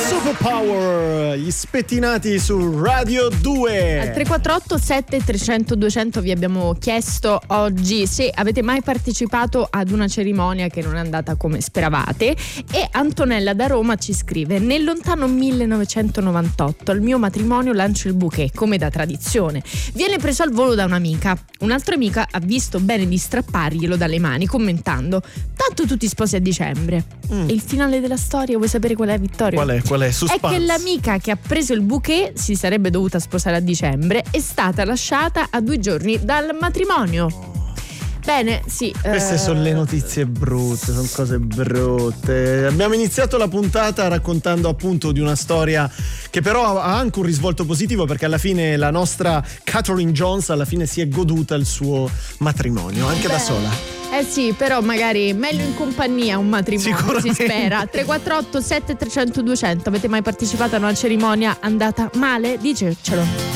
Superpower, gli spettinati su Radio 2. Al 348 7300 200 vi abbiamo chiesto oggi se avete mai partecipato ad una cerimonia che non è andata come speravate, e Antonella da Roma ci scrive: nel lontano 1998 al mio matrimonio lancio il bouquet come da tradizione, viene preso al volo da un'amica, un'altra amica ha visto bene di strapparglielo dalle mani commentando: tanto tu ti sposi a dicembre. E il finale della storia, vuoi sapere qual è, Vittorio? Qual è? Suspense. È che l'amica che ha preso il bouquet si sarebbe dovuta sposare a dicembre, è stata lasciata a 2 giorni dal matrimonio. Bene, sì. Queste sono le notizie brutte, sono cose brutte. Abbiamo iniziato la puntata raccontando appunto di una storia che però ha anche un risvolto positivo, perché alla fine la nostra Catherine Jones alla fine si è goduta il suo matrimonio, anche da sola. Sì, però magari meglio in compagnia un matrimonio, si spera. 348 7300 200. Avete mai partecipato a una cerimonia andata male? Dicecelo.